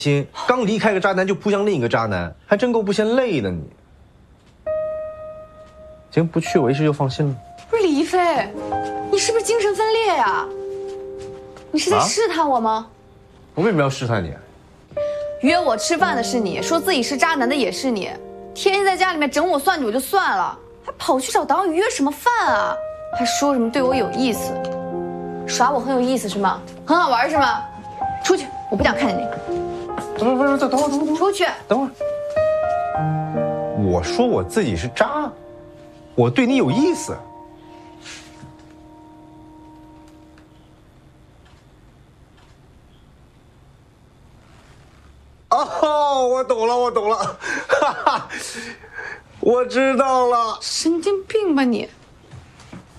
心，刚离开个渣男就扑向另一个渣男，还真够不嫌累的你。行，不去我一时就放心了。 不是李一飞，你是不是精神分裂呀？你是在试探我吗？ 我为什么要试探你？ 约我吃饭的是你，说自己是渣男的也是你，天天在家里面整我算计我就算了，还跑去找党羽约什么饭啊？还说什么对我有意思，耍我很有意思是吗？很好玩是吗？出去，我不想看见你。 不是，等会儿， 出去。 等会儿。我说我自己是渣，我对你有意思。哦，我懂了，哈哈，我知道了。 神经病吧你！